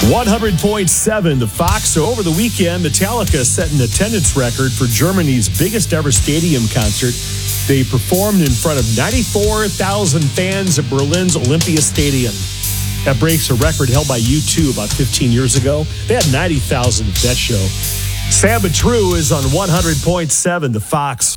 100.7 The Fox. So over the weekend, Metallica set an attendance record for Germany's biggest ever stadium concert. They performed in front of 94,000 fans at Berlin's Olympia Stadium. That breaks a record held by U2 about 15 years ago. They had 90,000 at that show. Sam True is on 100.7 The Fox.